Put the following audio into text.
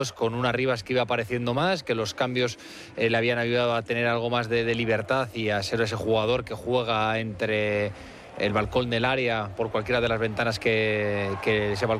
con una Rivas que iba apareciendo más, que los cambios le habían ayudado a tener algo más de libertad y a ser ese jugador que juega entre el balcón del área por cualquiera de las ventanas que ese balcón